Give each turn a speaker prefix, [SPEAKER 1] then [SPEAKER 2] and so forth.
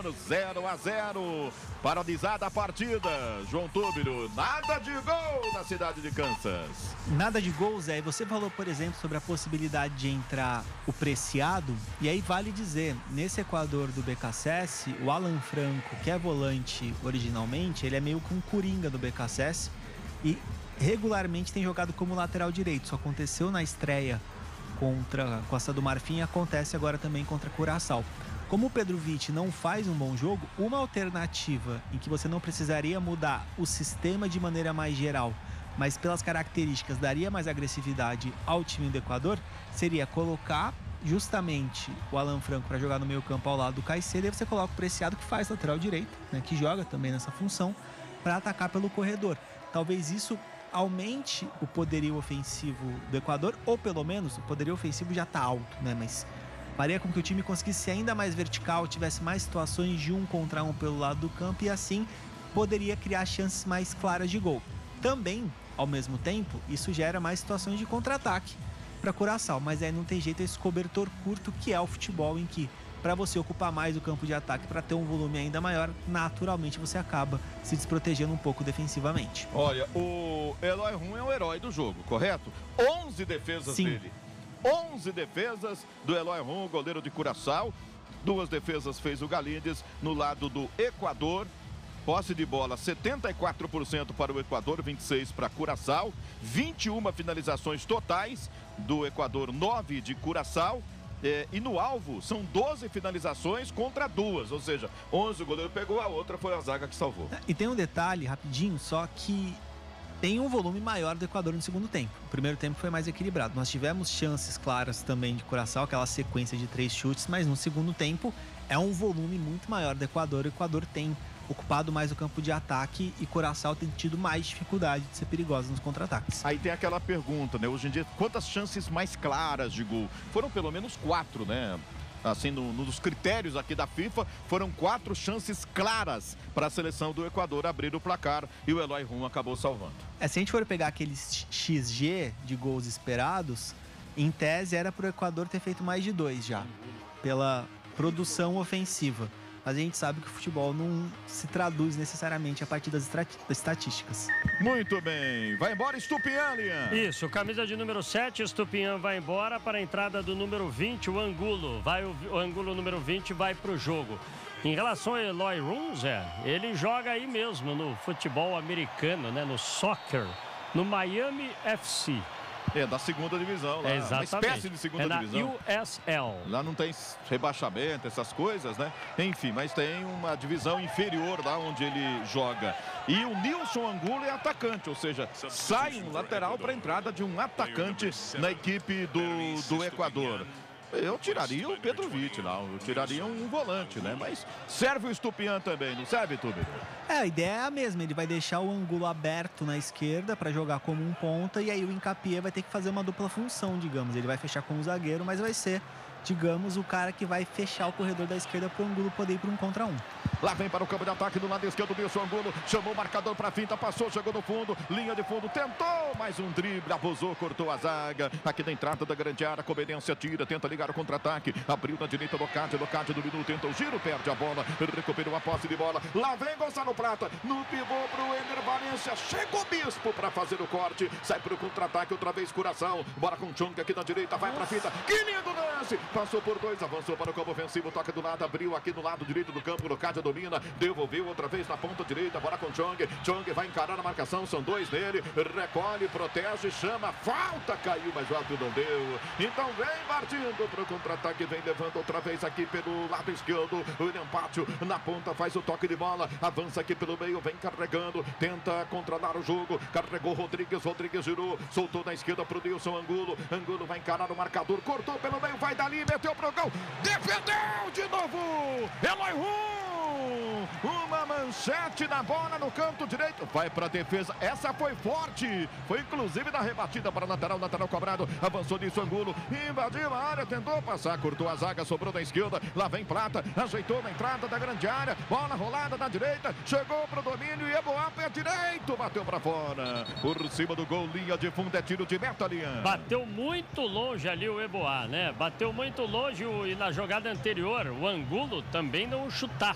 [SPEAKER 1] Júnior, 0-0. Paralisada a partida. João Túbilo, nada de gol na cidade de Kansas.
[SPEAKER 2] Nada de gol, Zé. E você falou, por exemplo, sobre a possibilidade de entrar o Preciado. E aí vale dizer, nesse Equador do BKSS, o Alan Franco, que é volante originalmente, ele é meio que um coringa do BKSS e regularmente tem jogado como lateral direito. Isso aconteceu na estreia contra Costa do Marfim e acontece agora também contra Curaçao. Como o Petrovic não faz um bom jogo, uma alternativa em que você não precisaria mudar o sistema de maneira mais geral, mas pelas características daria mais agressividade ao time do Equador, seria colocar justamente o Alan Franco para jogar no meio campo ao lado do Caicedo, e você coloca o Preciado, que faz lateral direito, né, que joga também nessa função, para atacar pelo corredor. Talvez isso aumente o poderio ofensivo do Equador, ou pelo menos o poderio ofensivo já está alto, né? Mas faria com que o time conseguisse ser ainda mais vertical, tivesse mais situações de 1 contra 1 pelo lado do campo e assim poderia criar chances mais claras de gol. Também, ao mesmo tempo, isso gera mais situações de contra-ataque para Curaçao, mas aí não tem jeito, esse cobertor curto que é o futebol, em que para você ocupar mais o campo de ataque, para ter um volume ainda maior, naturalmente você acaba se desprotegendo um pouco defensivamente.
[SPEAKER 1] Olha, o Eloy Rum é o herói do jogo, correto? 11 defesas
[SPEAKER 2] Sim.
[SPEAKER 1] dele. 11 defesas do Eloy Rum, goleiro de Curaçao. 2 defesas fez o Galíndez no lado do Equador. Posse de bola 74% para o Equador, 26% para Curaçao. 21 finalizações totais do Equador, 9 de Curaçao. E no alvo são 12 finalizações contra 2, ou seja, 11 o goleiro pegou, a outra foi a zaga que salvou.
[SPEAKER 2] E tem um detalhe rapidinho, só que tem um volume maior do Equador no segundo tempo. O primeiro tempo foi mais equilibrado. Nós tivemos chances claras também de Curaçao, aquela sequência de 3 chutes, mas no segundo tempo é um volume muito maior do Equador. O Equador tem ocupado mais o campo de ataque e Curaçao tem tido mais dificuldade de ser perigosa nos contra-ataques.
[SPEAKER 1] Aí tem aquela pergunta, né? Hoje em dia, quantas chances mais claras de gol? Foram pelo menos 4, né? Assim, nos critérios aqui da FIFA, foram 4 chances claras para a seleção do Equador abrir o placar e o Eloy Rum acabou salvando.
[SPEAKER 2] Se a gente for pegar aqueles XG de gols esperados, em tese era para o Equador ter feito mais de 2 já, pela produção ofensiva. Mas a gente sabe que o futebol não se traduz necessariamente a partir das estatísticas.
[SPEAKER 1] Muito bem. Vai embora Estupiñán, Lian.
[SPEAKER 3] Isso, camisa de número 7, Estupiñán vai embora para a entrada do número 20, o Angulo. O Angulo número 20 vai para o jogo. Em relação ao Eloy Rum, ele joga aí mesmo no futebol americano, né, no soccer, no Miami FC.
[SPEAKER 1] É da segunda divisão lá, uma espécie de segunda divisão.
[SPEAKER 3] USL.
[SPEAKER 1] Lá não tem rebaixamento, essas coisas, né? Enfim, mas tem uma divisão inferior lá onde ele joga. E o Nilson Angulo é atacante, ou seja, sai um lateral para a entrada de um atacante na equipe do Equador. Eu tiraria o Petrovic lá, eu tiraria um volante, né? Mas serve o Estupiñán também, não serve, Tubi?
[SPEAKER 2] A ideia é a mesma, ele vai deixar o Angulo aberto na esquerda para jogar como um ponta, e aí o Hincapié vai ter que fazer uma dupla função, digamos. Ele vai fechar com o zagueiro, mas vai ser, digamos, o cara que vai fechar o corredor da esquerda para o Angulo poder ir para 1 contra 1.
[SPEAKER 1] Lá vem para o campo de ataque do lado esquerdo, Nilson Angulo, chamou o marcador para a finta, passou, chegou no fundo, linha de fundo, tentou mais um drible, abusou, cortou a zaga, aqui na entrada da grande área, Coberência tira, tenta ligar o contra-ataque, abriu na direita do Cádio do Minuto, tenta o giro, perde a bola, recuperou a posse de bola, lá vem Gonçalo Prata, no pivô para o Ener Valencia, chega o Bispo para fazer o corte, sai para o contra-ataque, outra vez Curaçao, bora com o Chong aqui na direita, vai para a finta, que lindo lance, passou por 2, avançou para o campo ofensivo, toca do lado, abriu aqui no lado direito do campo, o Cádio domina, devolveu outra vez na ponta direita, bora com Chong vai encarar a marcação, são 2 nele, recolhe, protege, chama, falta, caiu, mas o árbitro não deu, então vem partindo para o contra-ataque, vem levando outra vez aqui pelo lado esquerdo, o William Pátio na ponta, faz o toque de bola, avança aqui pelo meio, vem carregando, tenta controlar o jogo, carregou Rodrigues girou, soltou na esquerda pro Nilson Angulo vai encarar o marcador, cortou pelo meio, vai dali, meteu pro gol, defendeu de novo, Eloy Rum, uma manchete na bola no canto direito, vai para a defesa, essa foi forte, foi inclusive na rebatida para lateral cobrado, avançou Nilson Angulo, invadiu a área, tentou passar, cortou a zaga, sobrou na esquerda, lá vem Prata, ajeitou na entrada da grande área, bola rolada na direita, chegou pro domínio e Eboá, pé direito, bateu para fora, por cima do gol, linha de fundo, é tiro de meta, Lian.
[SPEAKER 3] Bateu muito longe ali o Eboá, né? Bateu muito longe e na jogada anterior, o Angulo também não chutar.